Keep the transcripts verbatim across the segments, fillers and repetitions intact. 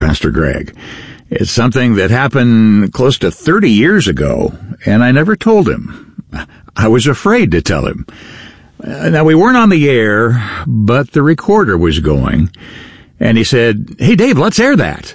Pastor Greg. It's something that happened close to thirty years ago, and I never told him. I was afraid to tell him. Uh, now, we weren't on the air, but the recorder was going, and he said, "Hey, Dave, let's air that."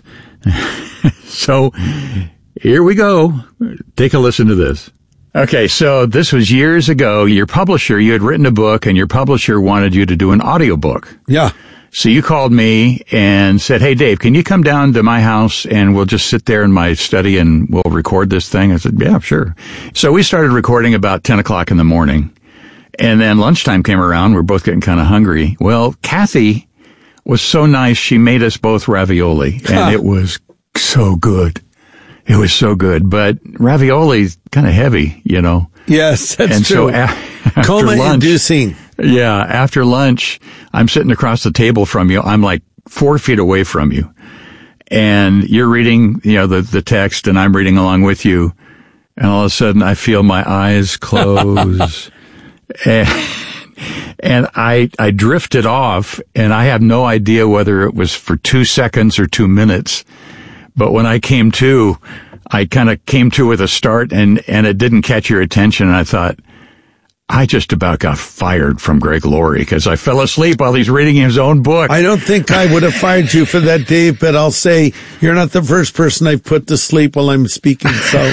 So, here we go. Take a listen to this. Okay, so this was years ago. Your publisher, you had written a book, and your publisher wanted you to do an audiobook. Yeah. So you called me and said, "Hey, Dave, can you come down to my house and we'll just sit there in my study and we'll record this thing?" I said, "Yeah, sure." So we started recording about ten o'clock in the morning. And then lunchtime came around. We we're both getting kind of hungry. Well, Kathy was so nice. She made us both ravioli, and it was so good. It was so good. But ravioli's kind of heavy, you know. Yes, that's and true. So a- Coma-inducing. Yeah, after lunch, I'm sitting across the table from you. I'm like four feet away from you. And you're reading, you know, the, the text, and I'm reading along with you. And all of a sudden, I feel my eyes close. and and I, I drifted off, and I had no idea whether it was for two seconds or two minutes. But when I came to, I kind of came to with a start, and, and it didn't catch your attention. And I thought, I just about got fired from Greg Laurie because I fell asleep while he's reading his own book. I don't think I would have fired you for that, Dave, but I'll say you're not the first person I've put to sleep while I'm speaking. So,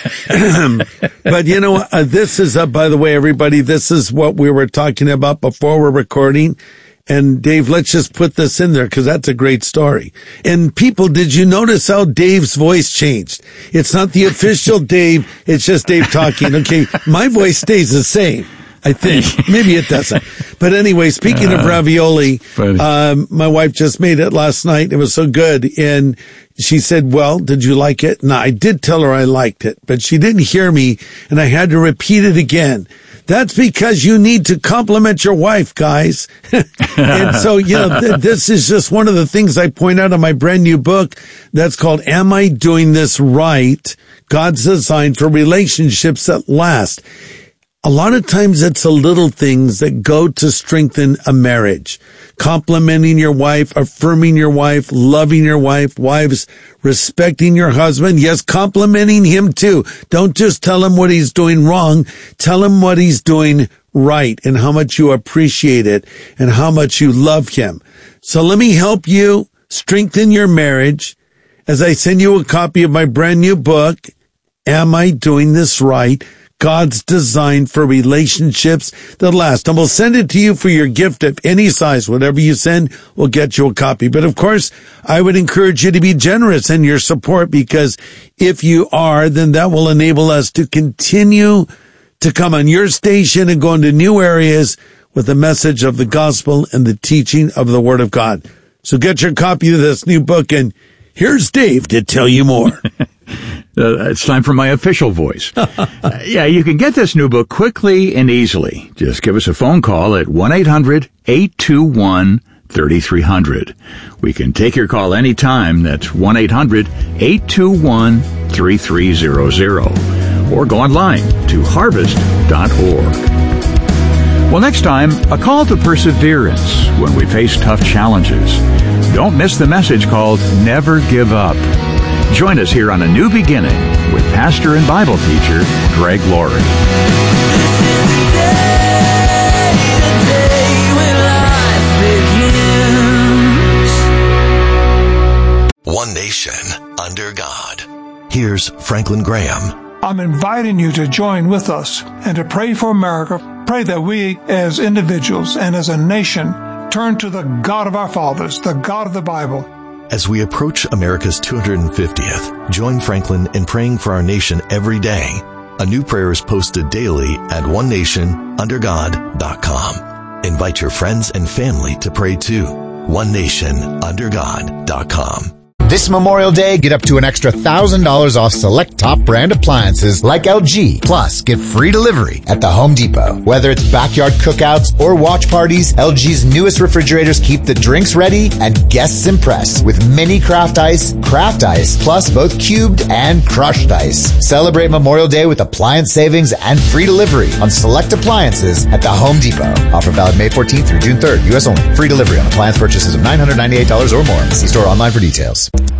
but you know, uh, this is, uh, by the way, everybody, this is what we were talking about before we're recording. And Dave, let's just put this in there because that's a great story. And people, did you notice how Dave's voice changed? It's not the official Dave. It's just Dave talking. Okay. My voice stays the same, I think. Maybe it doesn't. But anyway, speaking uh, of ravioli, um, my wife just made it last night. It was so good. And she said, "Well, did you like it?" And I did tell her I liked it, but she didn't hear me. And I had to repeat it again. That's because you need to compliment your wife, guys. And so, you know, th- this is just one of the things I point out in my brand new book that's called Am I Doing This Right? God's Design for Relationships That Last. A lot of times it's the little things that go to strengthen a marriage. Complimenting your wife, affirming your wife, loving your wife, wives respecting your husband. Yes, complimenting him too. Don't just tell him what he's doing wrong. Tell him what he's doing right and how much you appreciate it and how much you love him. So let me help you strengthen your marriage as I send you a copy of my brand new book, Am I Doing This Right? God's Design for Relationships That Last. And we'll send it to you for your gift of any size. Whatever you send, we'll get you a copy. But of course, I would encourage you to be generous in your support because if you are, then that will enable us to continue to come on your station and go into new areas with the message of the gospel and the teaching of the Word of God. So get your copy of this new book, and here's Dave to tell you more. Uh, it's time for my official voice. uh, yeah, you can get this new book quickly and easily. Just give us a phone call at one eight hundred eight two one three three zero zero. We can take your call anytime. That's one eight hundred eight two one three three zero zero. Or go online to harvest dot org. Well, next time, a call to perseverance when we face tough challenges. Don't miss the message called Never Give Up. Join us here on A New Beginning with pastor and Bible teacher Greg Laurie. One nation under God. Here's Franklin Graham. I'm inviting you to join with us and to pray for America. Pray that we as individuals and as a nation turn to the God of our fathers, the God of the Bible. As we approach America's two hundred fiftieth, join Franklin in praying for our nation every day. A new prayer is posted daily at one nation under god dot com. Invite your friends and family to pray too. one nation under god dot com. This Memorial Day, get up to an extra one thousand dollars off select top brand appliances like L G. Plus, get free delivery at the Home Depot. Whether it's backyard cookouts or watch parties, L G's newest refrigerators keep the drinks ready and guests impressed with mini craft ice, craft ice, plus both cubed and crushed ice. Celebrate Memorial Day with appliance savings and free delivery on select appliances at the Home Depot. Offer valid May fourteenth through June third, U S only. Free delivery on appliance purchases of nine hundred ninety-eight dollars or more. See store online for details.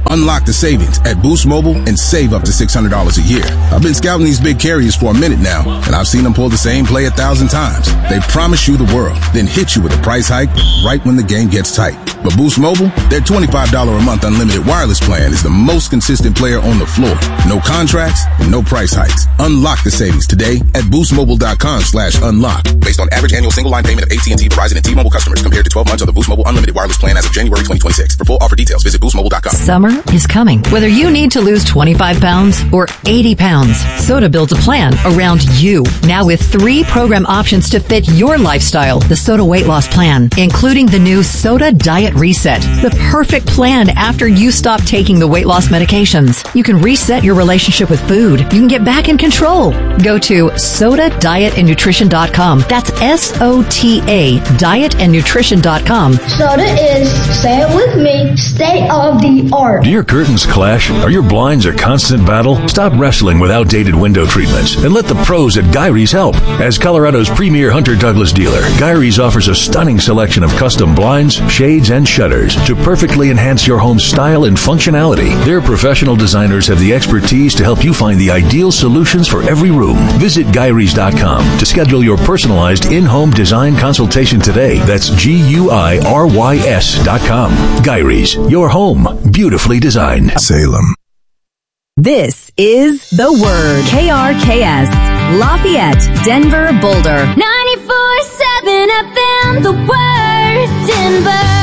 Unlock the savings at Boost Mobile and save up to six hundred dollars a year. I've been scouting these big carriers for a minute now, and I've seen them pull the same play a thousand times. They promise you the world, then hit you with a price hike right when the game gets tight. But Boost Mobile, their twenty-five dollars a month unlimited wireless plan is the most consistent player on the floor. No contracts, no price hikes. Unlock the savings today at boostmobile.com slash unlock. Based on average annual single line payment of A T and T, Verizon, and T-Mobile customers compared to twelve months of the Boost Mobile unlimited wireless plan as of January twenty twenty-six. For full offer details, visit boost mobile dot com. Summer is coming. Whether you need to lose twenty-five pounds or eighty pounds, Soda builds a plan around you. Now with three program options to fit your lifestyle. The Soda Weight Loss Plan, including the new Soda Diet Reset, the perfect plan after you stop taking the weight loss medications. You can reset your relationship with food. You can get back in control. Go to soda diet and nutrition dot com. That's S O T A, diet and nutrition dot com. Soda is, say it with me, state of the art. Do your curtains clash? Are your blinds a constant battle? Stop wrestling with outdated window treatments and let the pros at Gyrie's help. As Colorado's premier Hunter Douglas dealer, Gyrie's offers a stunning selection of custom blinds, shades, and shutters to perfectly enhance your home's style and functionality. Their professional designers have the expertise to help you find the ideal solutions for every room. Visit Gyrie's dot com to schedule your personalized in-home design consultation today. That's G U I R Y S dot com. Gyrie's, your home, beautifully designed. Salem. This is The Word. K R K S, Lafayette, Denver, Boulder. ninety-four seven F M, The Word, Denver.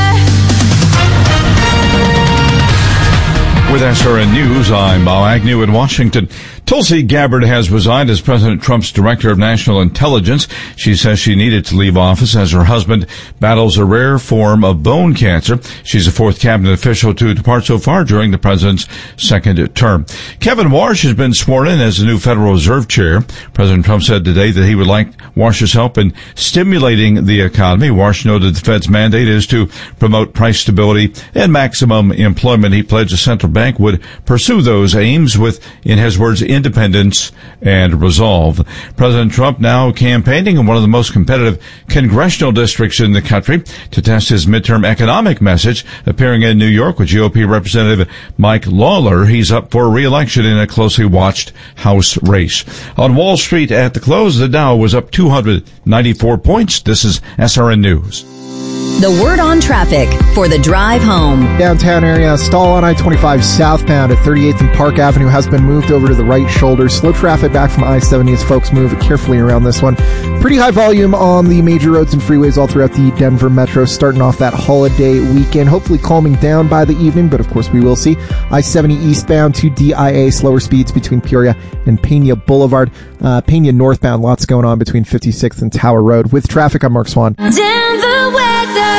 With S R N News, I'm Bob Agnew in Washington. Tulsi Gabbard has resigned as President Trump's Director of National Intelligence. She says she needed to leave office as her husband battles a rare form of bone cancer. She's the fourth cabinet official to depart so far during the president's second term. Kevin Warsh has been sworn in as the new Federal Reserve Chair. President Trump said today that he would like Warsh's help in stimulating the economy. Warsh noted the Fed's mandate is to promote price stability and maximum employment. He pledged the central bank would pursue those aims with, in his words, independence and resolve. President Trump now campaigning in one of the most competitive congressional districts in the country to test his midterm economic message. Appearing in New York with G O P Representative Mike Lawler, he's up for re-election in a closely watched House race. On Wall Street at the close, the Dow was up two hundred ninety-four points. This is S R N News. The word on traffic for the drive home. Downtown area, stall on I twenty-five southbound at thirty-eighth and Park Avenue has been moved over to the right shoulder. Slow traffic back from I seventy as folks move carefully around this one. Pretty high volume on the major roads and freeways all throughout the Denver metro, starting off that holiday weekend. Hopefully calming down by the evening, but of course we will see. I seventy eastbound to D I A, slower speeds between Peoria and Pena Boulevard. Uh, Pena northbound, lots going on between fifty-sixth and Tower Road. With traffic, I'm Mark Swan. Denver weather.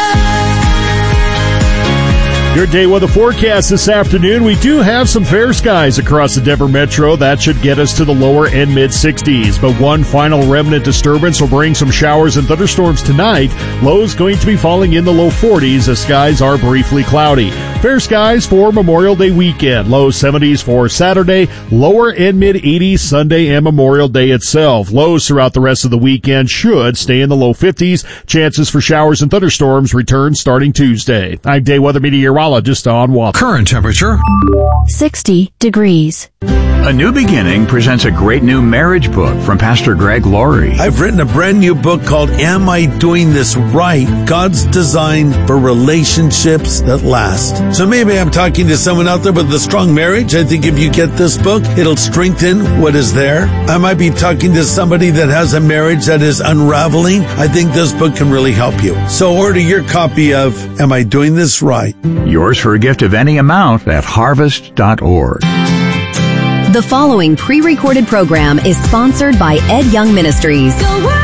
Your day weather forecast this afternoon. We do have some fair skies across the Denver metro. That should get us to the lower and mid sixties. But one final remnant disturbance will bring some showers and thunderstorms tonight. Lows going to be falling in the low forties. The skies are briefly cloudy. Fair skies for Memorial Day weekend. Low seventies for Saturday. Lower and mid eighties Sunday and Memorial Day itself. Lows throughout the rest of the weekend should stay in the low fifties. Chances for showers and thunderstorms return starting Tuesday. I'm day weather meteorologist on W A P. Current temperature sixty degrees. A New Beginning presents a great new marriage book from Pastor Greg Laurie. I've written a brand new book called Am I Doing This Right? God's Design for Relationships That Last. So maybe I'm talking to someone out there with a strong marriage. I think if you get this book, it'll strengthen what is there. I might be talking to somebody that has a marriage that is unraveling. I think this book can really help you. So order your copy of Am I Doing This Right? Yours for a gift of any amount at harvest dot org. The following pre-recorded program is sponsored by Ed Young Ministries.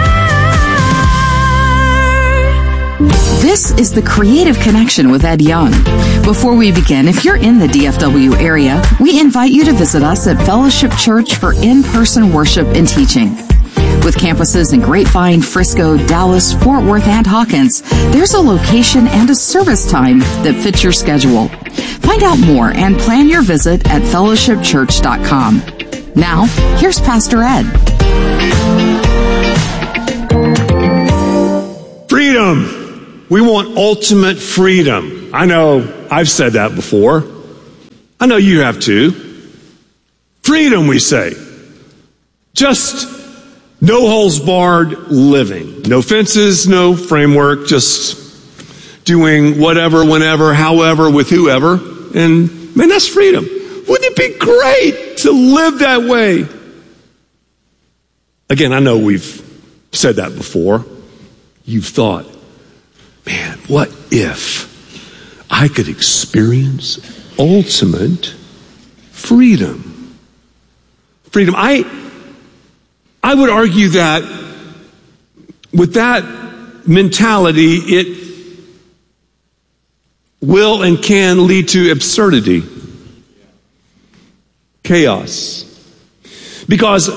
This is The Creative Connection with Ed Young. Before we begin, if you're in the D F W area, we invite you to visit us at Fellowship Church for in-person worship and teaching. With campuses in Grapevine, Frisco, Dallas, Fort Worth, and Hawkins, there's a location and a service time that fits your schedule. Find out more and plan your visit at fellowship church dot com. Now, here's Pastor Ed. Freedom. We want ultimate freedom. I know I've said that before. I know you have too. Freedom, we say. Just no holes barred living. No fences, no framework, just doing whatever, whenever, however, with whoever. And man, that's freedom. Wouldn't it be great to live that way? Again, I know we've said that before. You've thought, man, what if I could experience ultimate freedom? Freedom. I, I would argue that with that mentality, it will and can lead to absurdity, chaos. Because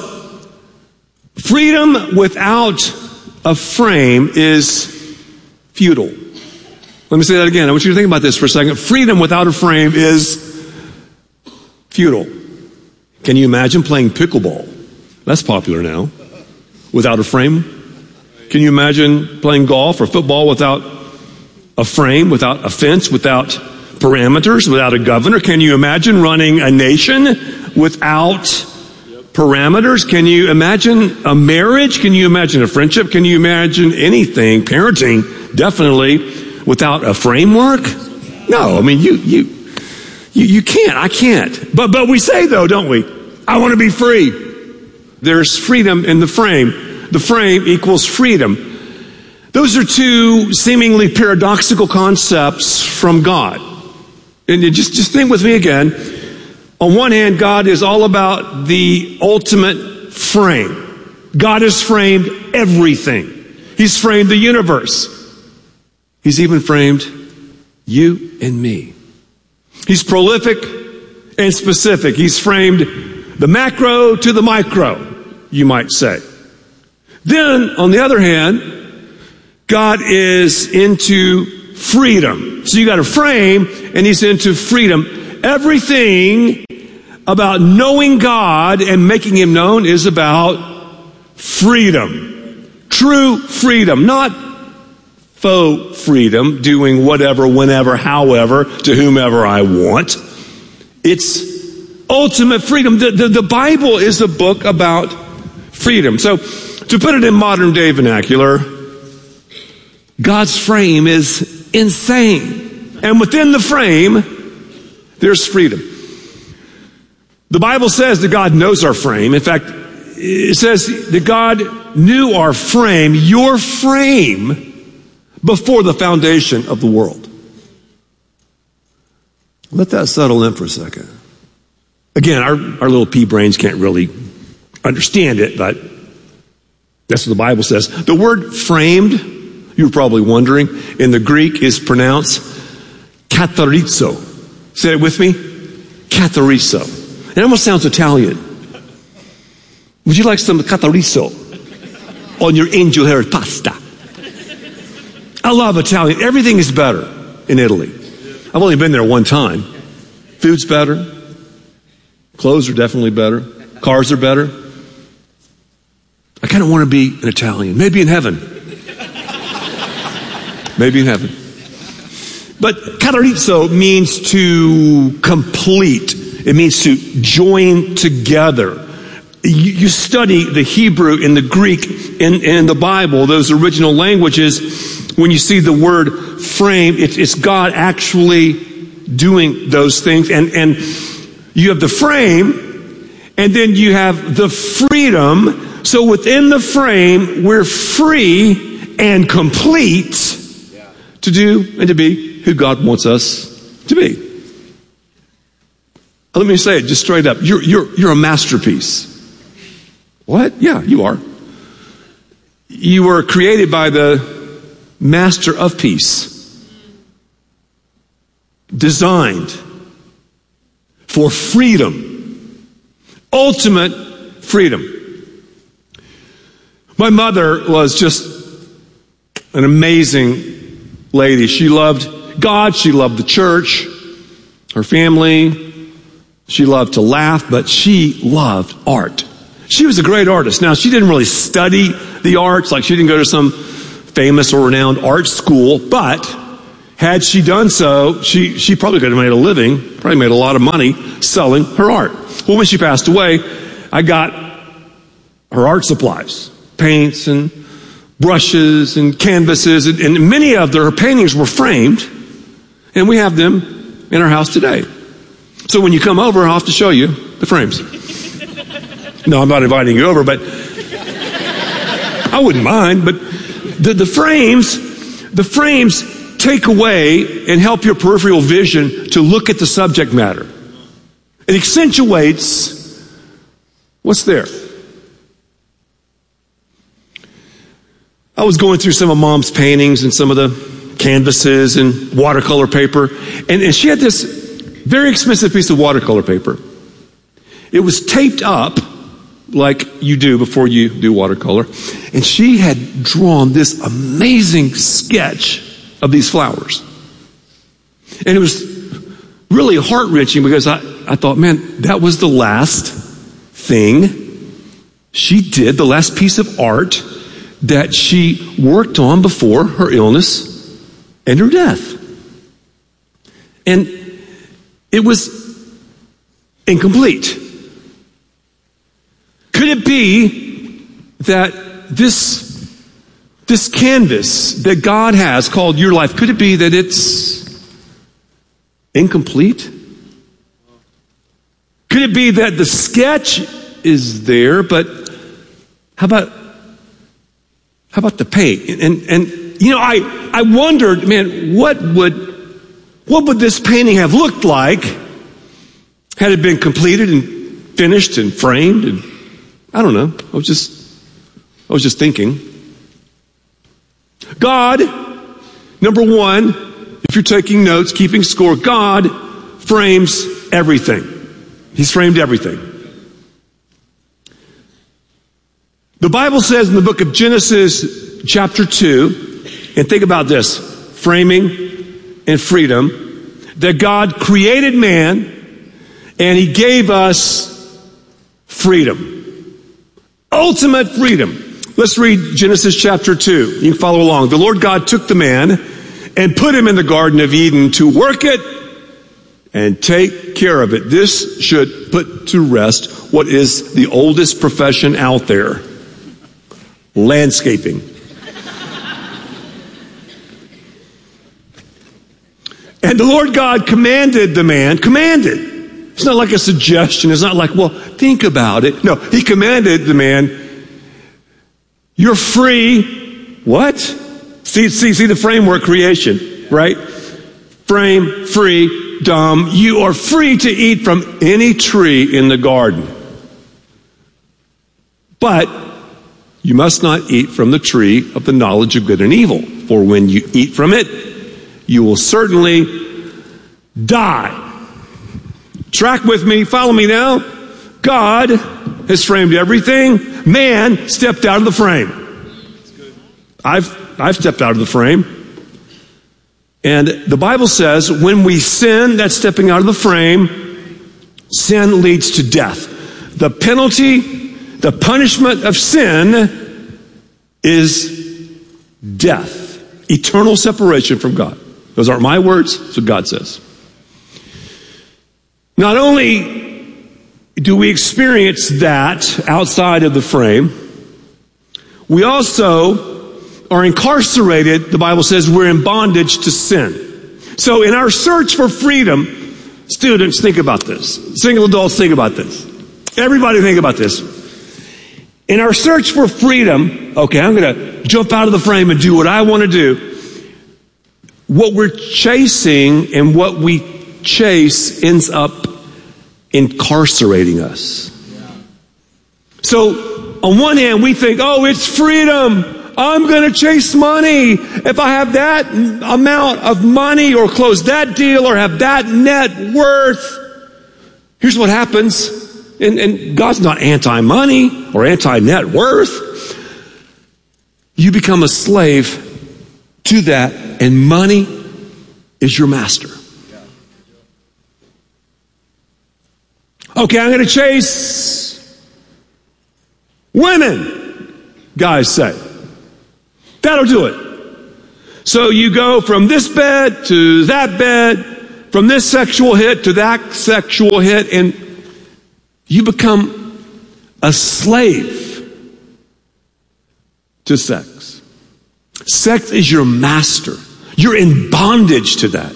freedom without a frame is futile. Let me say that again. I want you to think about this for a second. Freedom without a frame is futile. Can you imagine playing pickleball? That's popular now. Without a frame? Can you imagine playing golf or football without a frame, without a fence, without parameters, without a governor? Can you imagine running a nation without parameters? Can you imagine a marriage? Can you imagine a friendship? Can you imagine anything, parenting, definitely, without a framework? No, I mean, you, you, you, you can't, I can't. But, but we say though, don't we? I want to be free. There's freedom in the frame. The frame equals freedom. Those are two seemingly paradoxical concepts from God. And you just, just think with me again. On one hand, God is all about the ultimate frame. God has framed everything. He's framed the universe. He's even framed you and me. He's prolific and specific. He's framed the macro to the micro, you might say. Then, on the other hand, God is into freedom. So you got a frame, and He's into freedom. Everything about knowing God and making Him known is about freedom. True freedom, not faux freedom, doing whatever, whenever, however, to whomever I want. It's ultimate freedom. The, the, the Bible is a book about freedom. So, to put it in modern day vernacular, God's frame is insane. And within the frame, there's freedom. The Bible says that God knows our frame. In fact, it says that God knew our frame, your frame, before the foundation of the world. Let that settle in for a second. Again, our, our little pea brains can't really understand it, but that's what the Bible says. The word framed, you're probably wondering, in the Greek is pronounced katharizo. Say it with me. Katharizo. It almost sounds Italian. Would you like some katharizo on your angel hair pasta? I love Italian. Everything is better in Italy. I've only been there one time. Food's better. Clothes are definitely better. Cars are better. I kind of want to be an Italian. Maybe in heaven. Maybe in heaven. But katharizo means to complete. It means to join together. You, you study the Hebrew and the Greek in, in the Bible, those original languages. When you see the word frame, it, it's God actually doing those things. And, and you have the frame, and then you have the freedom. So within the frame, we're free and complete to do and to be who God wants us to be. Let me say it just straight up. You're, you're, you're a masterpiece. What? Yeah, you are. You were created by the Master of Peace. Designed for freedom. Ultimate freedom. My mother was just an amazing lady. She loved God. She loved the church, her family. She loved to laugh, but she loved art. She was a great artist. Now, she didn't really study the arts, like she didn't go to some famous or renowned art school, but Had she done so, she, she probably could have made a living, probably made a lot of money selling her art. Well, when she passed away, I got her art supplies, paints and brushes and canvases, and, and many of her paintings were framed, and we have them in our house today. So when you come over, I'll have to show you the frames. No, I'm not inviting you over, but I wouldn't mind. But the, the frames, the frames take away and help your peripheral vision to look at the subject matter. It accentuates what's there. I was going through some of Mom's paintings and some of the canvases and watercolor paper, and, and she had this very expensive piece of watercolor paper. It was taped up like you do before you do watercolor, and she had drawn this amazing sketch of these flowers. And it was really heart-wrenching because I, I thought, man, that was the last thing she did, the last piece of art that she worked on before her illness and her death. And it was incomplete. Could it be that this This canvas that God has called your life, could it be that it's incomplete? Could it be that the sketch is there, but how about how about the paint? And and, and you know, I, I wondered, man, what would what would this painting have looked like had it been completed and finished and framed? And I don't know. I was just I was just thinking. God, number one, if you're taking notes, keeping score, God frames everything. He's framed everything. The Bible says in the book of Genesis, chapter two, and think about this, framing and freedom, that God created man and he gave us freedom. Ultimate freedom. Let's read Genesis chapter two. You can follow along. The Lord God took the man and put him in the Garden of Eden to work it and take care of it. This should put to rest what is the oldest profession out there. Landscaping. And the Lord God commanded the man, commanded. It's not like a suggestion. It's not like, well, think about it. No, he commanded the man, you're free. What? See, see, see the framework creation, right? Frame, free, dumb. You are free to eat from any tree in the garden. But you must not eat from the tree of the knowledge of good and evil. For when you eat from it, you will certainly die. Track with me. Follow me now. God has framed everything. Man stepped out of the frame. I've, I've stepped out of the frame. And the Bible says when we sin, that's stepping out of the frame, sin leads to death. The penalty, the punishment of sin is death. Eternal separation from God. Those aren't my words, that's what God says. Not only do we experience that outside of the frame, we also are incarcerated. The Bible says we're in bondage to sin. So in our search for freedom, students, think about this. Single adults, think about this. Everybody think about this. In our search for freedom, okay, I'm going to jump out of the frame and do what I want to do. What we're chasing and what we chase ends up incarcerating us. So on one hand, we think, oh, it's freedom. I'm going to chase money. If I have that amount of money or close that deal or have that net worth, here's what happens. And, and God's not anti-money or anti-net worth. You become a slave to that, and money is your master. Okay, I'm going to chase women, guys say. That'll do it. So you go from this bed to that bed, from this sexual hit to that sexual hit, and you become a slave to sex. Sex is your master. You're in bondage to that.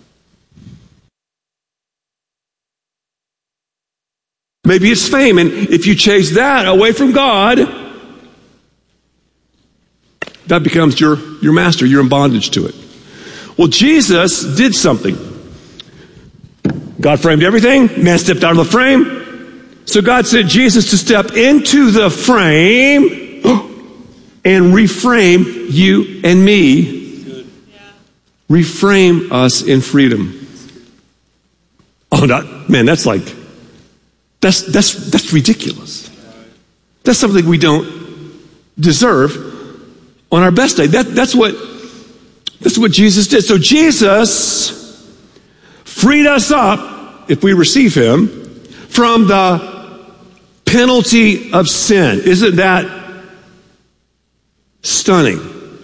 Maybe it's fame, and if you chase that away from God, that becomes your, your master. You're in bondage to it. Well, Jesus did something. God framed everything. Man stepped out of the frame. So God sent Jesus to step into the frame and reframe you and me. Reframe us in freedom. Oh, not, man, that's like, that's, that's, that's ridiculous. That's something we don't deserve on our best day. That, that's what, that's what Jesus did. So Jesus freed us up, if we receive him, from the penalty of sin. Isn't that stunning?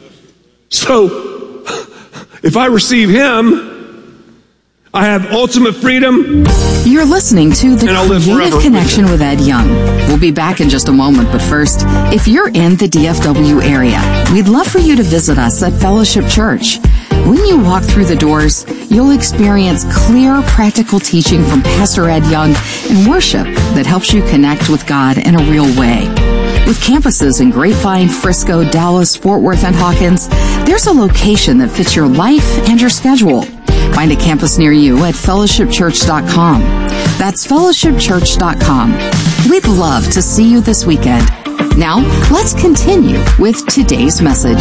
So, if I receive him, I have ultimate freedom. You're listening to The Creative Connection with Ed Young. We'll be back in just a moment, but first, if you're in the D F W area, we'd love for you to visit us at Fellowship Church. When you walk through the doors, you'll experience clear, practical teaching from Pastor Ed Young and worship that helps you connect with God in a real way. With campuses in Grapevine, Frisco, Dallas, Fort Worth, and Hawkins, there's a location that fits your life and your schedule. Find a campus near you at fellowship church dot com. That's fellowship church dot com. We'd love to see you this weekend. Now, let's continue with today's message.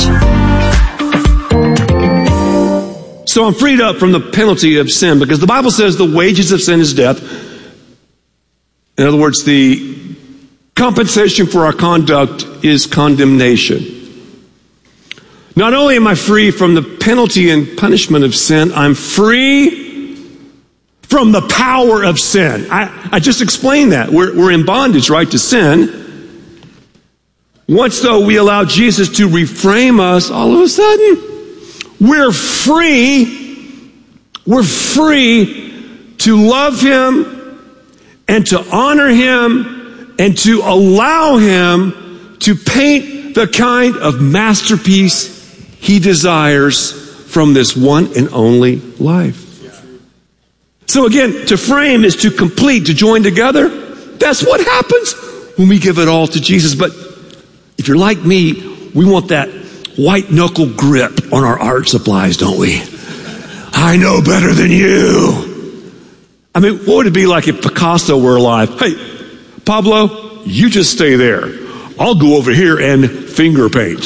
So I'm freed up from the penalty of sin because the Bible says the wages of sin is death. In other words, the compensation for our conduct is condemnation. Not only am I free from the penalty and punishment of sin, I'm free from the power of sin. I, I just explained that. We're, we're in bondage, right, to sin. Once, though, we allow Jesus to reframe us, all of a sudden, we're free. We're free to love him and to honor him and to allow him to paint the kind of masterpiece he desires from this one and only life. So again, to frame is to complete, to join together. That's what happens when we give it all to Jesus. But if you're like me, we want that white knuckle grip on our art supplies, don't we? I know better than you. I mean, what would it be like if Picasso were alive? Hey, Pablo, you just stay there. I'll go over here and finger paint.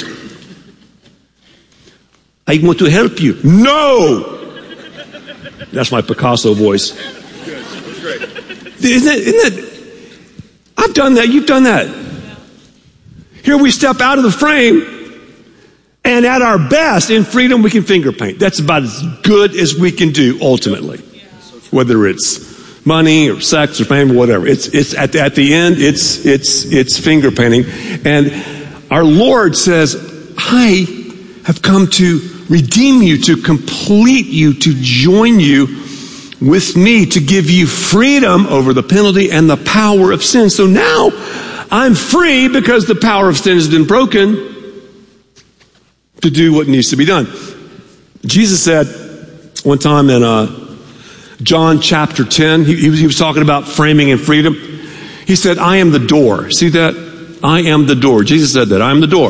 I want to help you. No! That's my Picasso voice. Isn't it, isn't it? I've done that. You've done that. Here we step out of the frame, and at our best, in freedom, we can finger paint. That's about as good as we can do, ultimately. Whether it's money or sex or fame or whatever. It's, it's at, the, at the end, it's, it's, it's finger painting. And our Lord says, I have come to redeem you, to complete you, to join you with me, to give you freedom over the penalty and the power of sin. So now I'm free because the power of sin has been broken to do what needs to be done. Jesus said one time in uh, John chapter ten, he, he, was, he was talking about framing and freedom. He said, I am the door. See that? I am the door. Jesus said that. I am the door.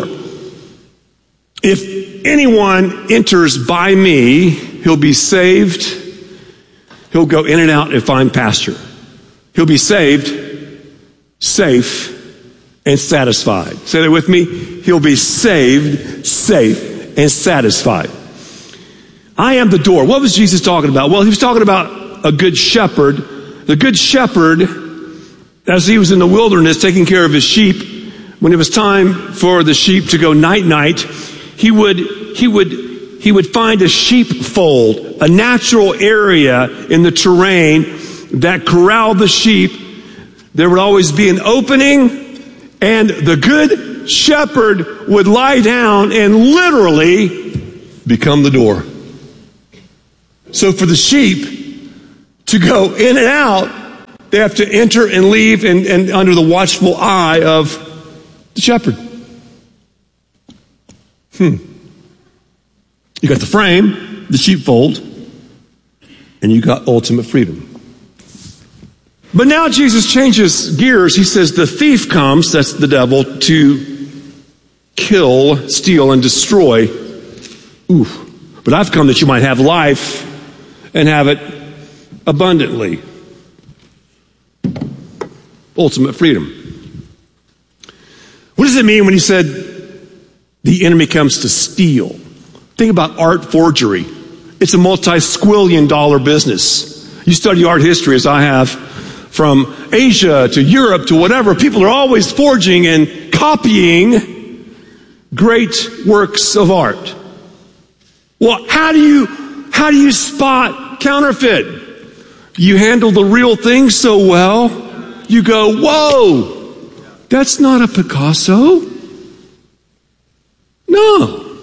If anyone enters by me, he'll be saved. He'll go in and out and find pasture. He'll be saved, safe, and satisfied. Say that with me. He'll be saved, safe, and satisfied. I am the door. What was Jesus talking about? Well, he was talking about a good shepherd. The good shepherd, as he was in the wilderness taking care of his sheep, when it was time for the sheep to go night-night, he would, he would, he would find a sheepfold, a natural area in the terrain that corralled the sheep. There would always be an opening, and the good shepherd would lie down and literally become the door. So for the sheep to go in and out, they have to enter and leave and, and under the watchful eye of the shepherd. Hmm. You got the frame, the sheepfold, and you got ultimate freedom. But now Jesus changes gears. He says the thief comes, that's the devil, to kill, steal, and destroy. Ooh. But I've come that you might have life and have it abundantly. Ultimate freedom. What does it mean when he said the enemy comes to steal? Think about art forgery. It's a multi-squillion dollar business. You study art history as I have, from Asia to Europe to whatever. People are always forging and copying great works of art. Well, how do you, how do you spot counterfeit? You handle the real thing so well, you go, whoa, that's not a Picasso. No.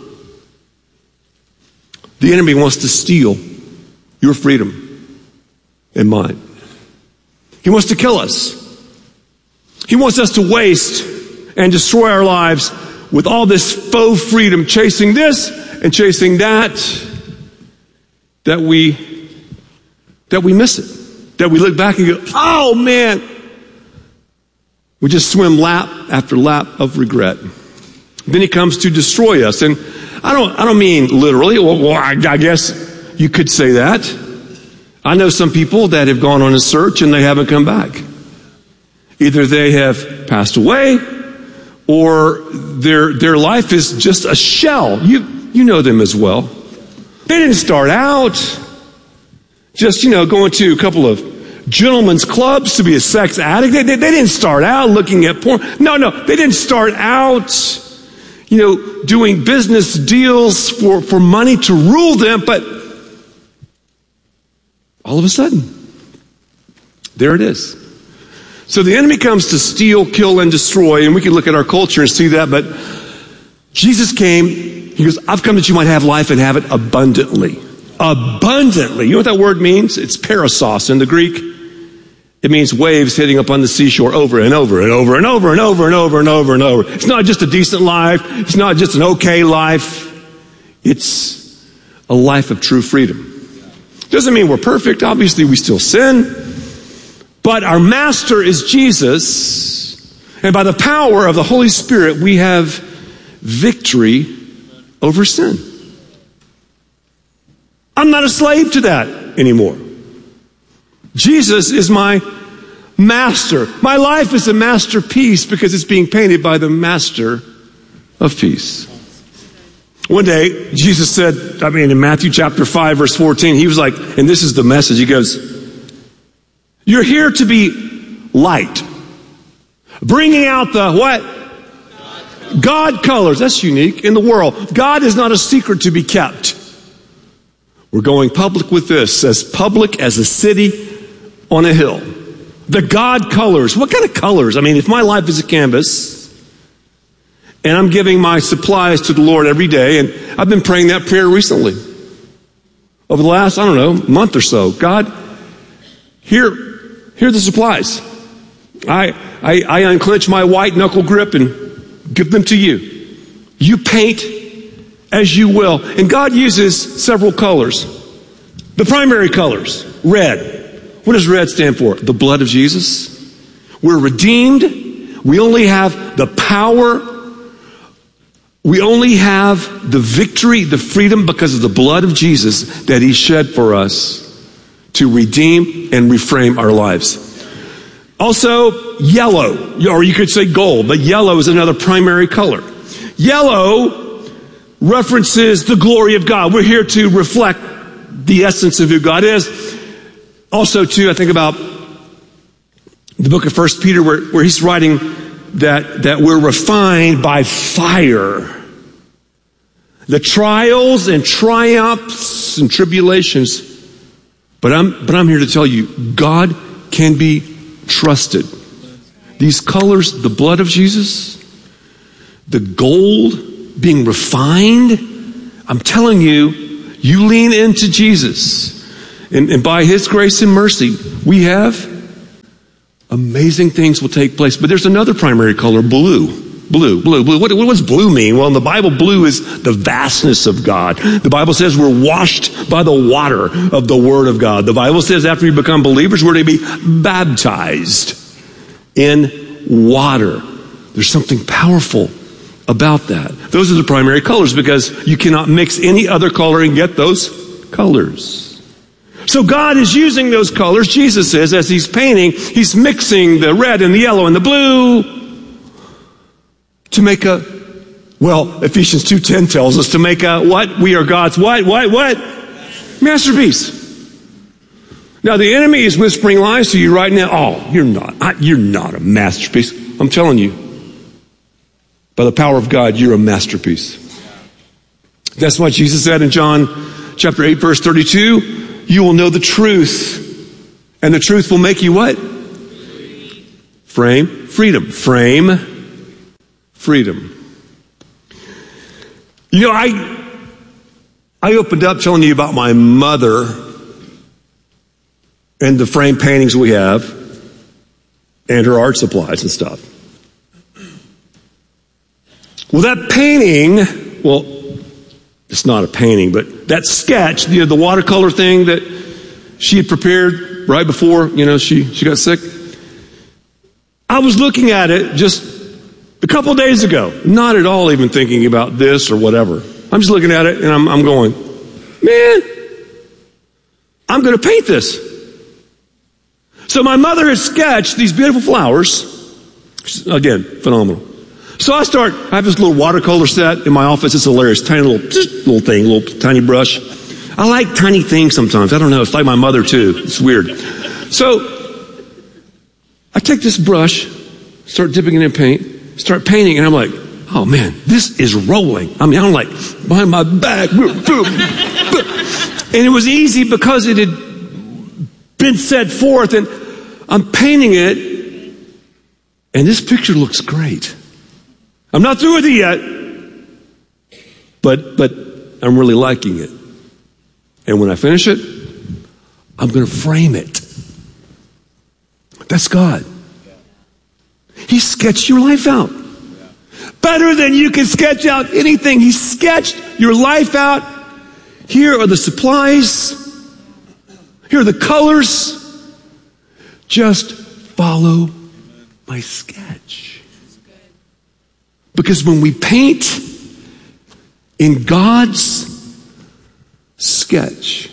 The enemy wants to steal your freedom and mine. He wants to kill us. He wants us to waste and destroy our lives with all this faux freedom, chasing this and chasing that, that we, that we miss it. That we look back and go, oh man, we just swim lap after lap of regret. Then he comes to destroy us. And I don't, I don't mean literally. Well, well I, I guess you could say that. I know some people that have gone on a search and they haven't come back. Either they have passed away or their, their life is just a shell. You, you know them as well. They didn't start out just, you know, going to a couple of gentlemen's clubs to be a sex addict. They, they, they didn't start out looking at porn. No, no, they didn't start out, you know, doing business deals for, for money to rule them, but all of a sudden, there it is. So the enemy comes to steal, kill, and destroy, and we can look at our culture and see that, but Jesus came, he goes, I've come that you might have life and have it abundantly. Abundantly. You know what that word means? It's parasos in the Greek. It means waves hitting up on the seashore over and over and over and over and over and over and over and over. It's not just a decent life. It's not just an okay life. It's a life of true freedom. Doesn't mean we're perfect. Obviously, we still sin. But our master is Jesus. And by the power of the Holy Spirit, we have victory over sin. I'm not a slave to that anymore. Jesus is my master. My life is a masterpiece because it's being painted by the master of peace. One day, Jesus said, I mean, in Matthew chapter five, verse fourteen, he was like, and this is the message, he goes, you're here to be light. Bringing out the what? God colors. That's unique in the world. God is not a secret to be kept. We're going public with this, as public as a city on a hill. The God colors. What kind of colors? I mean, if my life is a canvas, and I'm giving my supplies to the Lord every day, and I've been praying that prayer recently. Over the last, I don't know, month or so. God, here, here are the supplies. I, I, I unclench my white knuckle grip and give them to you. You paint as you will. And God uses several colors. The primary colors, red. What does red stand for? The blood of Jesus. We're redeemed. We only have the power. We only have the victory, the freedom because of the blood of Jesus that he shed for us to redeem and reframe our lives. Also, yellow, or you could say gold, but yellow is another primary color. Yellow references the glory of God. We're here to reflect the essence of who God is. Also, too, I think about the book of First Peter where, where he's writing that, that we're refined by fire. The trials and triumphs and tribulations. But I'm, but I'm here to tell you, God can be trusted. These colors, the blood of Jesus, the gold being refined I'm telling you, you lean into Jesus. And, and by His grace and mercy, we have amazing things will take place. But there's another primary color, blue. Blue, blue, blue. What, what does blue mean? Well, in the Bible, blue is the vastness of God. The Bible says we're washed by the water of the Word of God. The Bible says after we become believers, we're to be baptized in water. There's something powerful about that. Those are the primary colors because you cannot mix any other color and get those colors. So God is using those colors, Jesus is, as He's painting, He's mixing the red and the yellow and the blue to make a, well, Ephesians two ten tells us to make a what? We are God's what? What? What? Masterpiece. Now the enemy is whispering lies to you right now. Oh, you're not. I, you're not a masterpiece. I'm telling you. By the power of God, you're a masterpiece. That's why Jesus said in John chapter eight, verse thirty-two, you will know the truth. And the truth will make you what? Frame. Freedom. Frame. Freedom. You know, I I opened up telling you about my mother and the frame paintings we have and her art supplies and stuff. Well, that painting, well, it's not a painting, but that sketch, you know, the watercolor thing that she had prepared right before, you know, she, she got sick. I was looking at it just a couple of days ago, not at all even thinking about this or whatever. I'm just looking at it and I'm, I'm going, man, I'm going to paint this. So my mother has sketched these beautiful flowers. Again, phenomenal. So I start, I have this little watercolor set in my office. It's hilarious. Tiny little, little thing, little tiny brush. I like tiny things sometimes. I don't know. It's like my mother too. It's weird. So I take this brush, start dipping it in paint. Start painting, and I'm like, oh man, this is rolling. I mean, I'm like, behind my back. And it was easy because it had been set forth, and I'm painting it, and this picture looks great. I'm not through with it yet, but, but I'm really liking it. And when I finish it, I'm going to frame it. That's God. He sketched your life out. Better than you can sketch out anything. He sketched your life out. Here are the supplies. Here are the colors. Just follow my sketch. Because when we paint in God's sketch,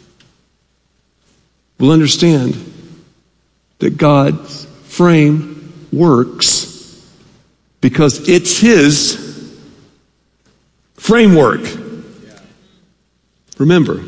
we'll understand that God's frame works because it's His framework. Remember,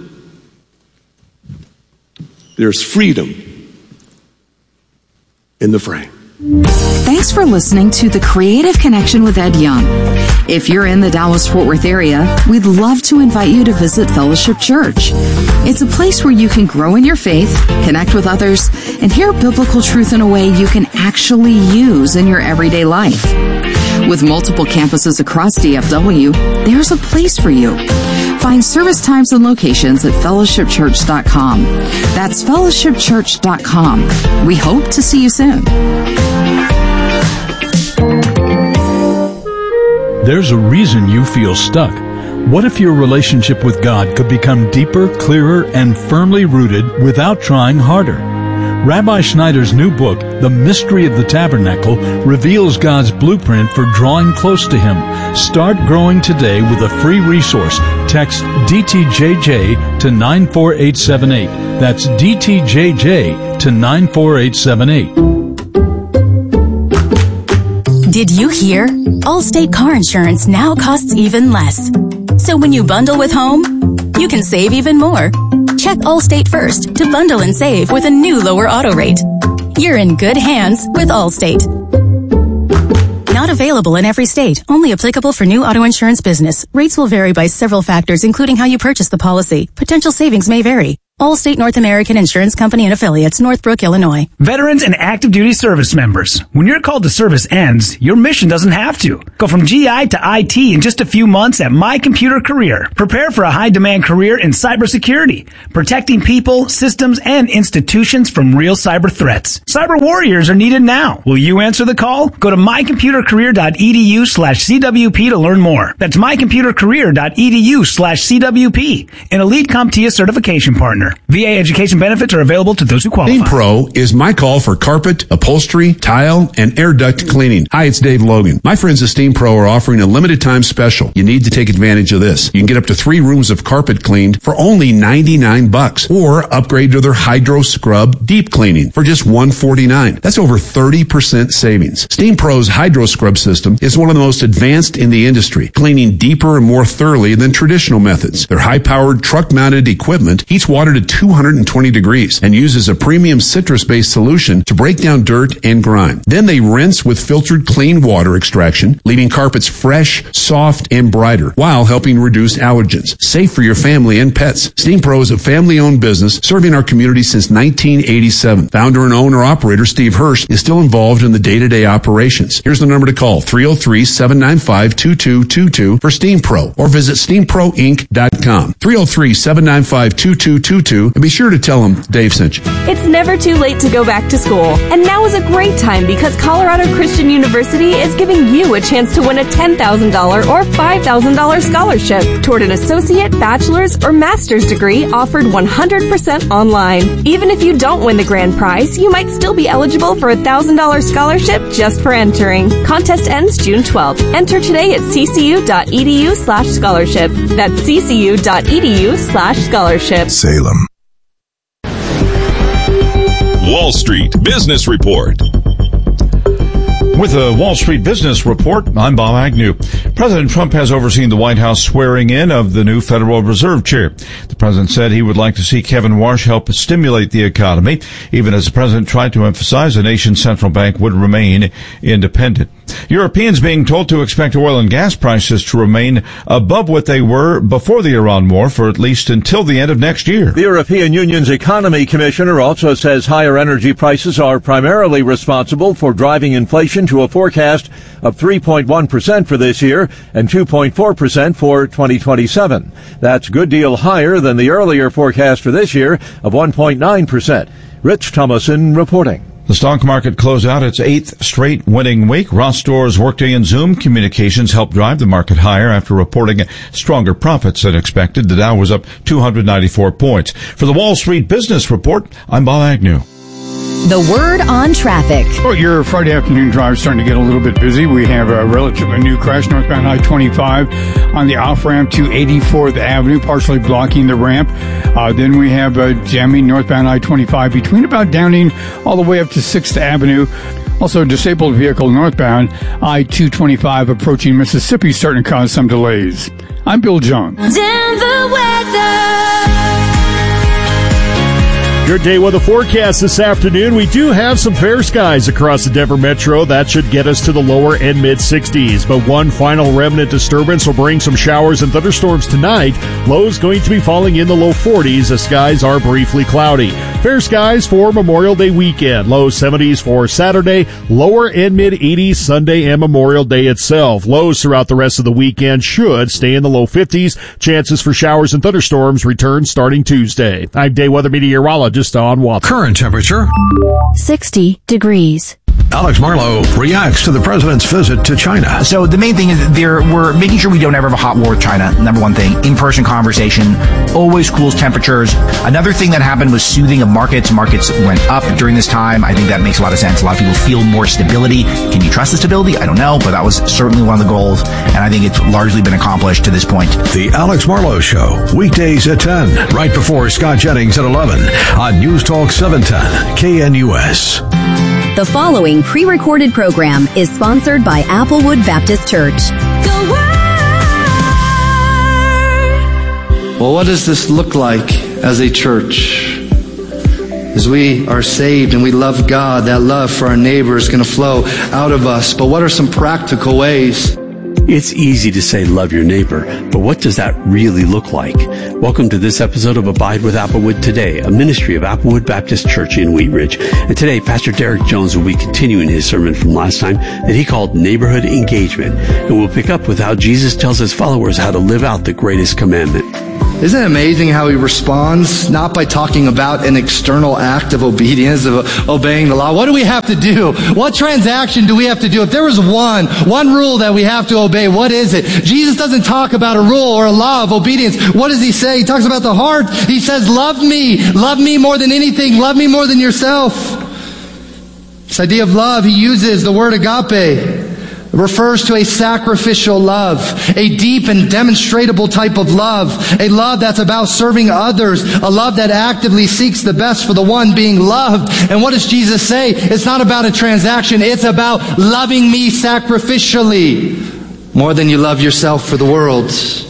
there's freedom in the frame. Thanks for listening to The Creative Connection with Ed Young. If you're in the Dallas-Fort Worth area, we'd love to invite you to visit Fellowship Church. It's a place where you can grow in your faith, connect with others, and hear biblical truth in a way you can actually use in your everyday life. With multiple campuses across D F W, there's a place for you. Find service times and locations at fellowship church dot com. That's fellowship church dot com. We hope to see you soon. There's a reason you feel stuck. What if your relationship with God could become deeper, clearer, and firmly rooted without trying harder? Rabbi Schneider's new book, The Mystery of the Tabernacle, reveals God's blueprint for drawing close to Him. Start growing today with a free resource. Text D T J J to nine four eight seven eight. That's D T J J to nine four eight seven eight. Did you hear? Allstate car insurance now costs even less. So when you bundle with home, you can save even more. Check Allstate first to bundle and save with a new lower auto rate. You're in good hands with Allstate. Not available in every state. Only applicable for new auto insurance business. Rates will vary by several factors, including how you purchase the policy. Potential savings may vary. Allstate North American Insurance Company and Affiliates, Northbrook, Illinois. Veterans and active duty service members, when your call to service ends, your mission doesn't have to. Go from G I to I T in just a few months at My Computer Career. Prepare for a high-demand career in cybersecurity, protecting people, systems, and institutions from real cyber threats. Cyber warriors are needed now. Will you answer the call? Go to mycomputercareer.edu slash CWP to learn more. That's mycomputercareer.edu slash CWP, an Elite CompTIA certification partner. V A education benefits are available to those who qualify. Steam Pro is my call for carpet, upholstery, tile, and air duct cleaning. Hi, it's Dave Logan. My friends at Steam Pro are offering a limited time special. You need to take advantage of this. You can get up to three rooms of carpet cleaned for only ninety-nine bucks, or upgrade to their Hydro Scrub deep cleaning for just one forty-nine. That's over thirty percent savings. Steam Pro's Hydro Scrub system is one of the most advanced in the industry, cleaning deeper and more thoroughly than traditional methods. Their high-powered truck-mounted equipment heats water to two hundred twenty degrees and uses a premium citrus-based solution to break down dirt and grime. Then they rinse with filtered clean water extraction, leaving carpets fresh, soft, and brighter, while helping reduce allergens. Safe for your family and pets. Steam Pro is a family-owned business serving our community since nineteen eighty-seven. Founder and owner-operator Steve Hirsch is still involved in the day-to-day operations. Here's the number to call, three oh three, seven nine five, two two two two for Steam Pro, or visit steam pro inc dot com. three oh three, seven nine five, two two two two, and be sure to tell them Dave sent you. It's never too late to go back to school, and now is a great time because Colorado Christian University is giving you a chance to win a ten thousand dollars or five thousand dollars scholarship toward an associate, bachelor's, or master's degree offered one hundred percent online. Even if you don't win the grand prize, you might still be eligible for a one thousand dollars scholarship just for entering. Contest ends June twelfth. Enter today at ccu.edu slash scholarship. That's ccu.edu slash scholarship. Salem. Wall Street Business Report. With the Wall Street Business Report, I'm Bob Agnew. President Trump has overseen the White House swearing in of the new Federal Reserve Chair. The president said he would like to see Kevin Warsh help stimulate the economy, even as the president tried to emphasize the nation's central bank would remain independent. Europeans being told to expect oil and gas prices to remain above what they were before the Iran war for at least until the end of next year. The European Union's economy commissioner also says higher energy prices are primarily responsible for driving inflation to a forecast of three point one percent for this year and two point four percent for twenty twenty-seven. That's a good deal higher than the earlier forecast for this year of one point nine percent. Rich Thomason reporting. The stock market closed out its eighth straight winning week. Ross Stores, Workday, and Zoom Communications helped drive the market higher after reporting stronger profits than expected. The Dow was up two hundred ninety-four points. For the Wall Street Business Report, I'm Bob Agnew. The word on traffic. Well, your Friday afternoon drive is starting to get a little bit busy. We have a relatively new crash northbound I twenty-five on the off-ramp to eighty-fourth Avenue, partially blocking the ramp. Uh, then we have a jamming northbound I twenty-five between about Downing all the way up to sixth Avenue. Also, a disabled vehicle northbound I two twenty-five approaching Mississippi starting to cause some delays. I'm Bill Jones. Denver weather. Your day weather forecast this afternoon. We do have some fair skies across the Denver metro. That should get us to the lower and mid sixties. But one final remnant disturbance will bring some showers and thunderstorms tonight. Lows going to be falling in the low forties. The skies are briefly cloudy. Fair skies for Memorial Day weekend. Low seventies for Saturday. Lower and mid eighties Sunday and Memorial Day itself. Lows throughout the rest of the weekend should stay in the low fifties. Chances for showers and thunderstorms return starting Tuesday. I'm day weather meteorologist on Watson. Current temperature sixty degrees. Alex Marlowe reacts to the president's visit to China. So the main thing is there, we're making sure we don't ever have a hot war with China. Number one thing, in-person conversation, always cools temperatures. Another thing that happened was soothing of markets. Markets went up during this time. I think that makes a lot of sense. A lot of people feel more stability. Can you trust the stability? I don't know, but that was certainly one of the goals, and I think it's largely been accomplished to this point. The Alex Marlowe Show, weekdays at ten, right before Scott Jennings at eleven on News Talk seven ten K N U S. The following pre-recorded program is sponsored by Applewood Baptist Church. Well, what does this look like as a church? As we are saved and we love God, that love for our neighbor is going to flow out of us. But what are some practical ways It's easy to say love your neighbor, but what does that really look like? Welcome to this episode of Abide with Applewood Today, a ministry of Applewood Baptist Church in Wheat Ridge. And today, Pastor Derek Jones will be continuing his sermon from last time that he called Neighborhood Engagement. And we'll pick up with how Jesus tells his followers how to live out the greatest commandment. Isn't it amazing how he responds? Not by talking about an external act of obedience, of obeying the law. What do we have to do? What transaction do we have to do? If there was one, one rule that we have to obey, what is it? Jesus doesn't talk about a rule or a law of obedience. What does he say? He talks about the heart. He says, love me. Love me more than anything. Love me more than yourself. This idea of love, he uses the word agape. It refers to a sacrificial love, a deep and demonstrable type of love, a love that's about serving others, a love that actively seeks the best for the one being loved. And what does Jesus say? It's not about a transaction, it's about loving me sacrificially, more than you love yourself for the world.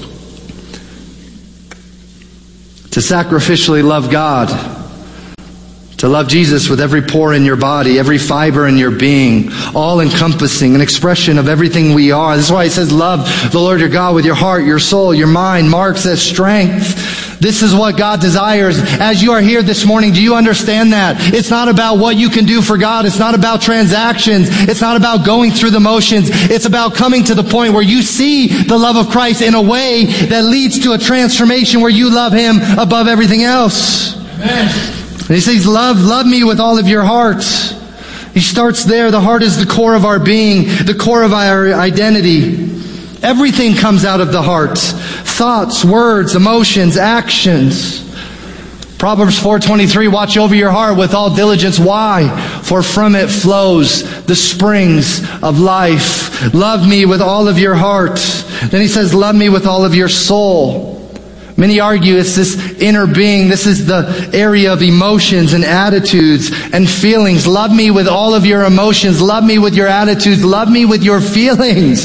To sacrificially love God, to love Jesus with every pore in your body, every fiber in your being, all-encompassing, an expression of everything we are. This is why it says love the Lord your God with your heart, your soul, your mind. Mark says strength. This is what God desires. As you are here this morning, do you understand that? It's not about what you can do for God. It's not about transactions. It's not about going through the motions. It's about coming to the point where you see the love of Christ in a way that leads to a transformation where you love Him above everything else. Amen. And he says, love, love me with all of your heart. He starts there. The heart is the core of our being, the core of our identity. Everything comes out of the heart. Thoughts, words, emotions, actions. Proverbs four twenty-three, watch over your heart with all diligence. Why? For from it flows the springs of life. Love me with all of your heart. Then he says, love me with all of your soul. Many argue it's this inner being. This is the area of emotions and attitudes and feelings. Love me with all of your emotions. Love me with your attitudes. Love me with your feelings.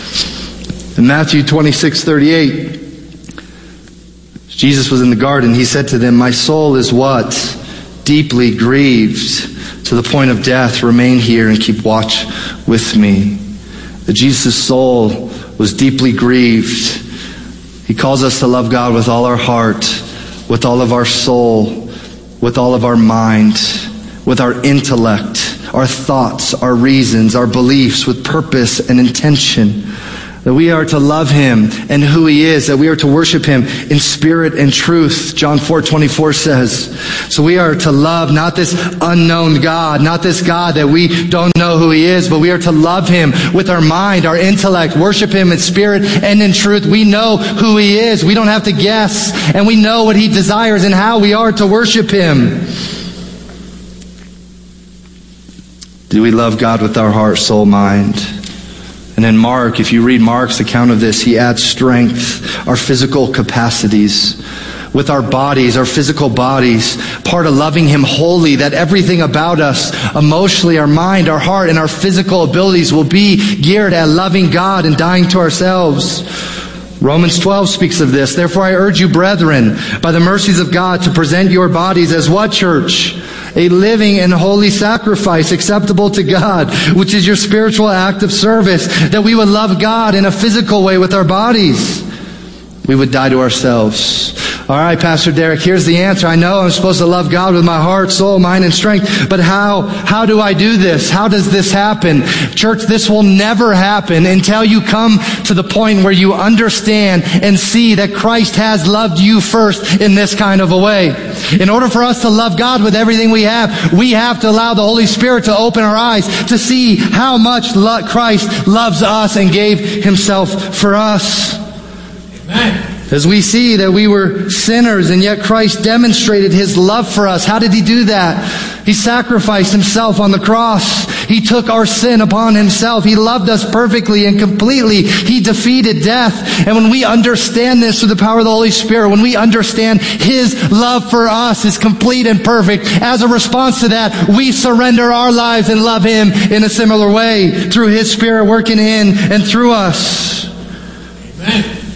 In Matthew twenty-six thirty-eight, Jesus was in the garden. He said to them, my soul is what? Deeply grieved to the point of death. Remain here and keep watch with me. That Jesus' soul was deeply grieved. He calls us to love God with all our heart, with all of our soul, with all of our mind, with our intellect, our thoughts, our reasons, our beliefs, with purpose and intention. That we are to love Him and who He is, that we are to worship Him in spirit and truth, John four twenty-four says. So we are to love not this unknown God, not this God that we don't know who He is, but we are to love Him with our mind, our intellect, worship Him in spirit and in truth. We know who He is. We don't have to guess, and we know what He desires and how we are to worship Him. Do we love God with our heart, soul, mind? And in Mark, if you read Mark's account of this, he adds strength, our physical capacities, with our bodies, our physical bodies, part of loving Him wholly, that everything about us, emotionally, our mind, our heart, and our physical abilities will be geared at loving God and dying to ourselves. Romans twelve speaks of this. Therefore I urge you, brethren, by the mercies of God, to present your bodies as what, church? A living and holy sacrifice acceptable to God, which is your spiritual act of service, that we would love God in a physical way with our bodies. We would die to ourselves. All right, Pastor Derek, here's the answer. I know I'm supposed to love God with my heart, soul, mind, and strength, but how, how do I do this? How does this happen? Church, this will never happen until you come to the point where you understand and see that Christ has loved you first in this kind of a way. In order for us to love God with everything we have, we have to allow the Holy Spirit to open our eyes to see how much Christ loves us and gave Himself for us. Amen. As we see that we were sinners and yet Christ demonstrated His love for us. How did He do that? He sacrificed Himself on the cross. He took our sin upon Himself. He loved us perfectly and completely. He defeated death. And when we understand this through the power of the Holy Spirit, when we understand His love for us is complete and perfect, as a response to that, we surrender our lives and love Him in a similar way through His Spirit working in and through us. Amen.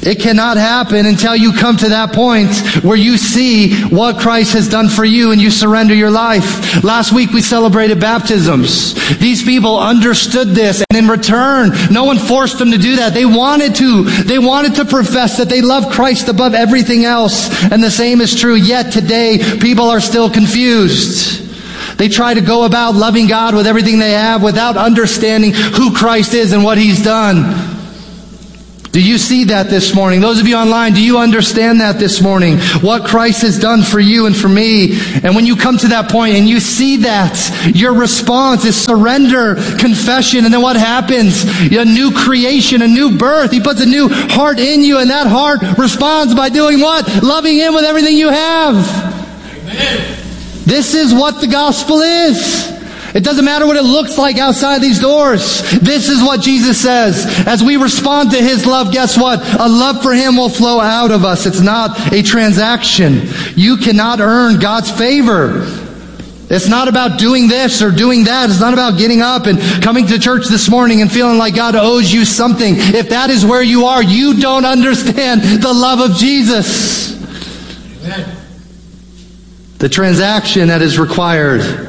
It cannot happen until you come to that point where you see what Christ has done for you and you surrender your life. Last week we celebrated baptisms. These people understood this, and in return, no one forced them to do that. They wanted to. They wanted to profess that they love Christ above everything else. And the same is true. Yet today, people are still confused. They try to go about loving God with everything they have without understanding who Christ is and what He's done. Do you see that this morning? Those of you online, do you understand that this morning? What Christ has done for you and for me. And when you come to that point and you see that, your response is surrender, confession, and then what happens? A new creation, a new birth. He puts a new heart in you, and that heart responds by doing what? Loving Him with everything you have. Amen. This is what the gospel is. It doesn't matter what it looks like outside these doors. This is what Jesus says. As we respond to His love, guess what? A love for Him will flow out of us. It's not a transaction. You cannot earn God's favor. It's not about doing this or doing that. It's not about getting up and coming to church this morning and feeling like God owes you something. If that is where you are, you don't understand the love of Jesus. Amen. The transaction that is required,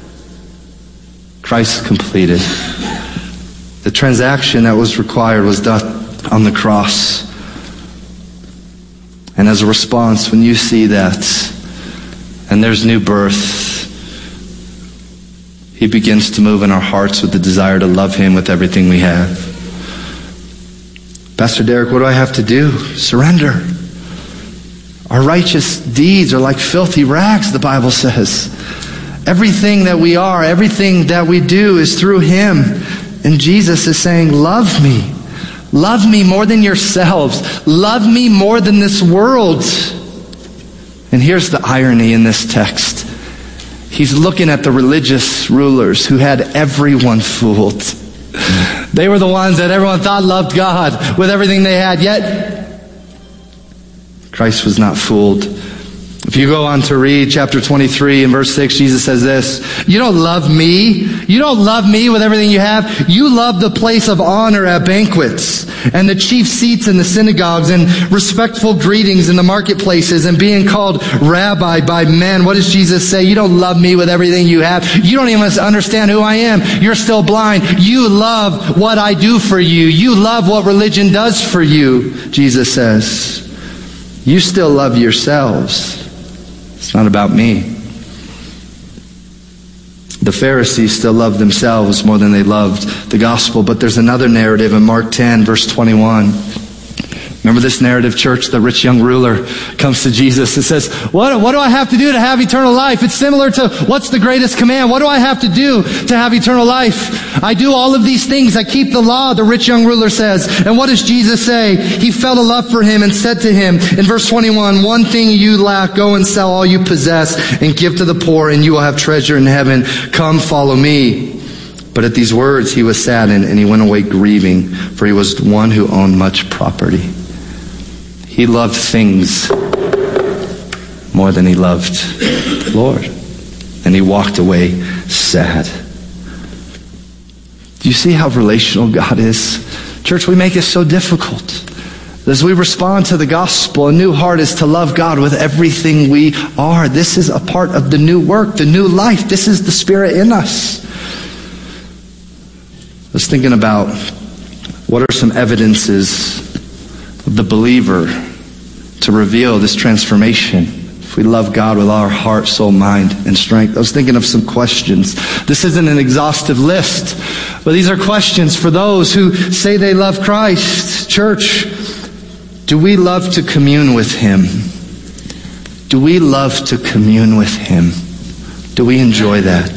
Christ completed. The transaction that was required was done on the cross. And as a response, when you see that, and there's new birth, He begins to move in our hearts with the desire to love Him with everything we have. Pastor Derek, what do I have to do? Surrender. Our righteous deeds are like filthy rags, the Bible says. Everything that we are, everything that we do is through Him. And Jesus is saying, love me. Love me more than yourselves. Love me more than this world. And here's the irony in this text. He's looking at the religious rulers who had everyone fooled. They were the ones that everyone thought loved God with everything they had. Yet, Christ was not fooled. If you go on to read chapter twenty-three and verse six, Jesus says this, you don't love me. You don't love me with everything you have. You love the place of honor at banquets and the chief seats in the synagogues and respectful greetings in the marketplaces and being called rabbi by men. What does Jesus say? You don't love me with everything you have. You don't even understand who I am. You're still blind. You love what I do for you. You love what religion does for you, Jesus says. You still love yourselves. It's not about me. The Pharisees still loved themselves more than they loved the gospel. But there's another narrative in Mark ten, verse twenty-one. Remember this narrative, church? The rich young ruler comes to Jesus and says, what, what do I have to do to have eternal life? It's similar to what's the greatest command? What do I have to do to have eternal life? I do all of these things. I keep the law, the rich young ruler says. And what does Jesus say? He felt a love for him and said to him in verse twenty-one, one thing you lack, go and sell all you possess and give to the poor, and you will have treasure in heaven. Come, follow me. But at these words he was saddened, and he went away grieving, for he was one who owned much property. He loved things more than he loved the Lord. And he walked away sad. Do you see how relational God is? Church, we make it so difficult. As we respond to the gospel, a new heart is to love God with everything we are. This is a part of the new work, the new life. This is the Spirit in us. I was thinking about what are some evidences of the believer to reveal this transformation if we love God with all our heart, soul, mind, and strength. I was thinking of some questions. This isn't an exhaustive list, but these are questions for those who say they love Christ. Church, do we love to commune with Him? Do we love to commune with Him? Do we enjoy that?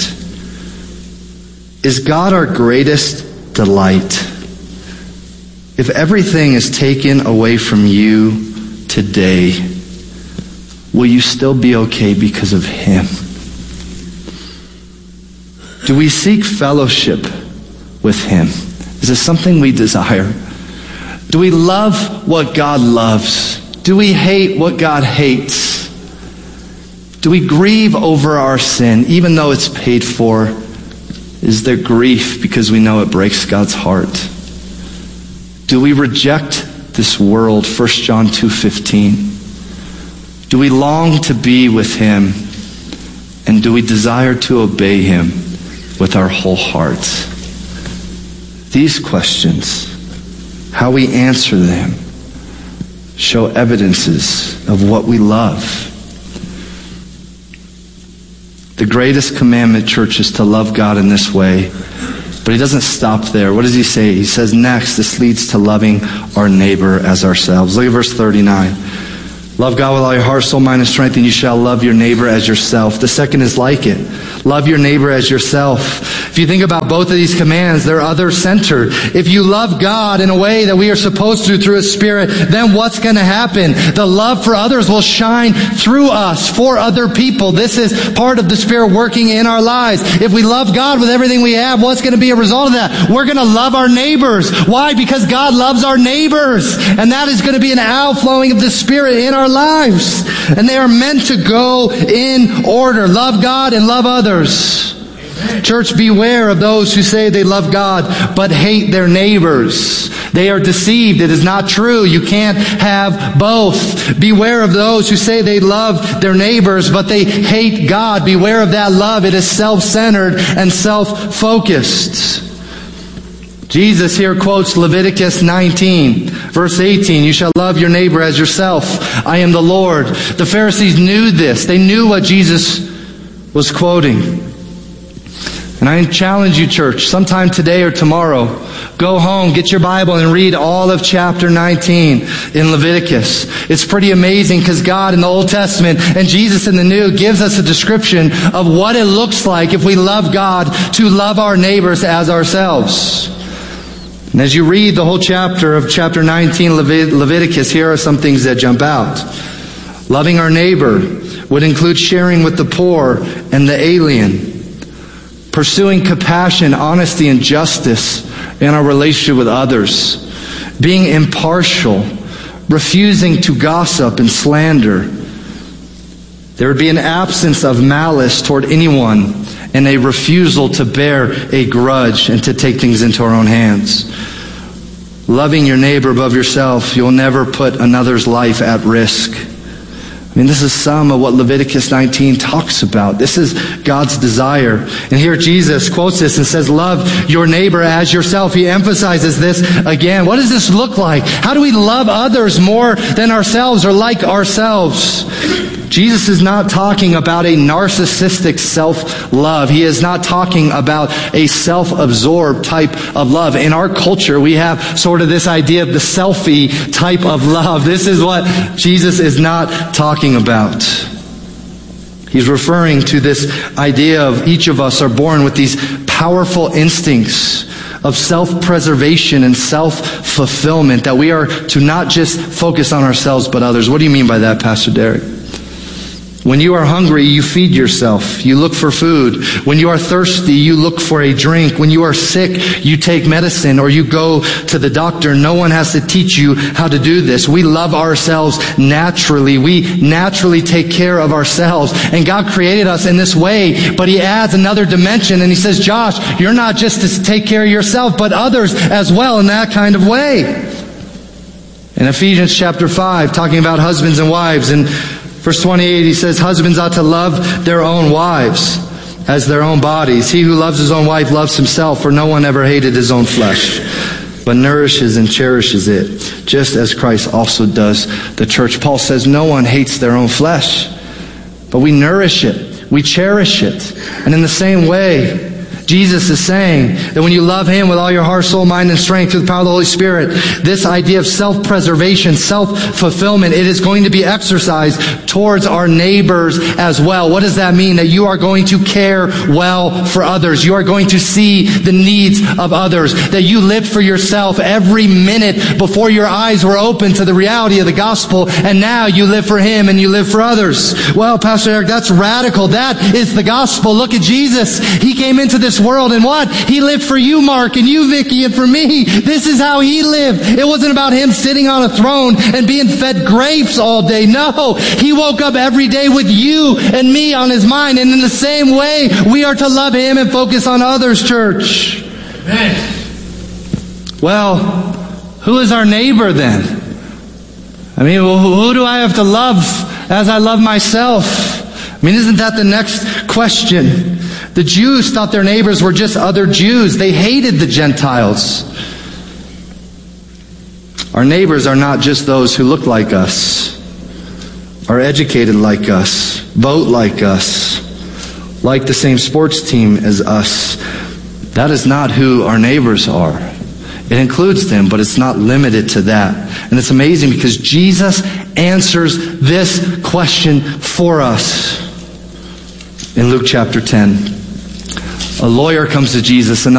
Is God our greatest delight? If everything is taken away from you today, will you still be okay because of Him? Do we seek fellowship with Him? Is this something we desire? Do we love what God loves? Do we hate what God hates? Do we grieve over our sin even though it's paid for? Is there grief because we know it breaks God's heart? Do we reject the this world. First John two fifteen. Do we long to be with him? And do we desire to obey him with our whole heart? These questions, how we answer them, show evidences of what we love. The greatest commandment, church, is to love God in this way. But he doesn't stop there. What does he say? He says, next, this leads to loving our neighbor as ourselves. Look at verse thirty-nine. Love God with all your heart, soul, mind, and strength, and you shall love your neighbor as yourself. The second is like it. Love your neighbor as yourself. If you think about both of these commands, they're other-centered. If you love God in a way that we are supposed to through His Spirit, then what's going to happen? The love for others will shine through us for other people. This is part of the Spirit working in our lives. If we love God with everything we have, what's going to be a result of that? We're going to love our neighbors. Why? Because God loves our neighbors. And that is going to be an outflowing of the Spirit in our lives. And they are meant to go in order. Love God and love others. Amen. Church, beware of those who say they love God but hate their neighbors. They are deceived. It is not true. You can't have both. Beware of those who say they love their neighbors but they hate God. Beware of that love. It is self-centered and self-focused. Jesus here quotes Leviticus nineteen, verse eighteen. You shall love your neighbor as yourself. I am the Lord. The Pharisees knew this. They knew what Jesus was quoting. And I challenge you, church, sometime today or tomorrow, go home, get your Bible, and read all of chapter nineteen in Leviticus. It's pretty amazing because God in the Old Testament and Jesus in the New gives us a description of what it looks like if we love God to love our neighbors as ourselves. And as you read the whole chapter of chapter nineteen Levit- Leviticus, here are some things that jump out. Loving our neighbor would include sharing with the poor and the alien, pursuing compassion, honesty, and justice in our relationship with others, being impartial, refusing to gossip and slander. There would be an absence of malice toward anyone and a refusal to bear a grudge and to take things into our own hands. Loving your neighbor above yourself, you'll never put another's life at risk. I mean, this is some of what Leviticus nineteen talks about. This is God's desire. And here Jesus quotes this and says, love your neighbor as yourself. He emphasizes this again. What does this look like? How do we love others more than ourselves or like ourselves? Jesus is not talking about a narcissistic self-love. He is not talking about a self-absorbed type of love. In our culture, we have sort of this idea of the selfie type of love. This is what Jesus is not talking about. He's referring to this idea of each of us are born with these powerful instincts of self-preservation and self-fulfillment, that we are to not just focus on ourselves but others. What do you mean by that, Pastor Derek? When you are hungry, you feed yourself. You look for food. When you are thirsty, you look for a drink. When you are sick, you take medicine or you go to the doctor. No one has to teach you how to do this. We love ourselves naturally. We naturally take care of ourselves. And God created us in this way, but He adds another dimension and He says, Josh, you're not just to take care of yourself, but others as well in that kind of way. In Ephesians chapter five, talking about husbands and wives, and verse twenty-eight, he says, husbands ought to love their own wives as their own bodies. He who loves his own wife loves himself, for no one ever hated his own flesh, but nourishes and cherishes it, just as Christ also does the church. Paul says no one hates their own flesh, but we nourish it, we cherish it. And in the same way, Jesus is saying that when you love Him with all your heart, soul, mind, and strength through the power of the Holy Spirit, this idea of self-preservation, self-fulfillment, it is going to be exercised towards our neighbors as well. What does that mean? That you are going to care well for others. You are going to see the needs of others. That you lived for yourself every minute before your eyes were open to the reality of the gospel, and now you live for Him and you live for others. Well, Pastor Eric, that's radical. That is the gospel. Look at Jesus. He came into this world and what? He lived for you, Mark, and you, Vicky, and for me. This is how He lived. It wasn't about Him sitting on a throne and being fed grapes all day. No, He woke up every day with you and me on His mind. And in the same way, we are to love Him and focus on others, church. Amen. Well, who is our neighbor then? I mean, well, who do I have to love as I love myself? I mean, isn't that the next question? The Jews thought their neighbors were just other Jews. They hated the Gentiles. Our neighbors are not just those who look like us, are educated like us, vote like us, like the same sports team as us. That is not who our neighbors are. It includes them, but it's not limited to that. And it's amazing because Jesus answers this question for us. In Luke chapter ten, a lawyer comes to Jesus and